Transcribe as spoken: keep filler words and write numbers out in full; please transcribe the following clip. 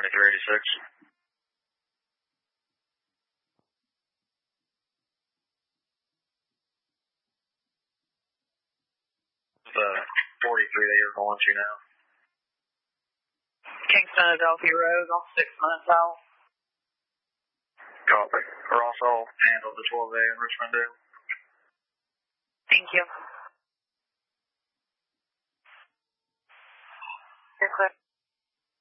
ninety-three eighty-six. The forty-three that you're going to now. Kingston Adelphi Road on six minutes out. Copy. Ross Hall handled the twelve A in Richmond Dale. Thank you. You're clear.